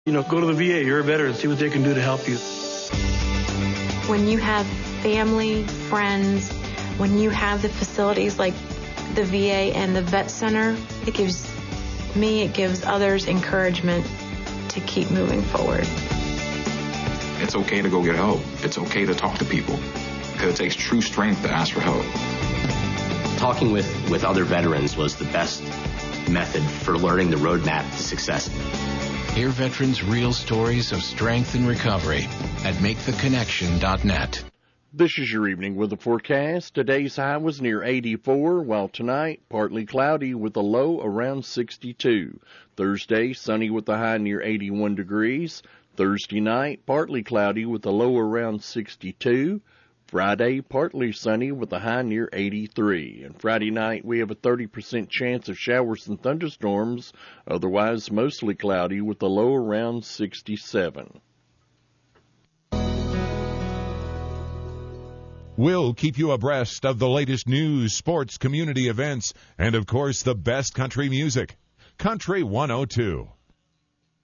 Go to the VA. You're a veteran. See what they can do to help you. When you have family, friends, when you have the facilities like the VA and the Vet Center, it gives me, it gives others encouragement to keep moving forward. It's okay to go get help. It's okay to talk to people because it takes true strength to ask for help. Talking with other veterans was the best method for learning the roadmap to success. Hear veterans' real stories of strength and recovery at MakeTheConnection.net. This is your evening with the forecast. Today's high was near 84, while tonight, partly cloudy with a low around 62. Thursday, sunny with a high near 81 degrees. Thursday night, partly cloudy with a low around 62. Friday, partly sunny with a high near 83. And Friday night, we have a 30% chance of showers and thunderstorms, otherwise mostly cloudy with a low around 67. We'll keep you abreast of the latest news, sports, community events, and, of course, the best country music. Country 102.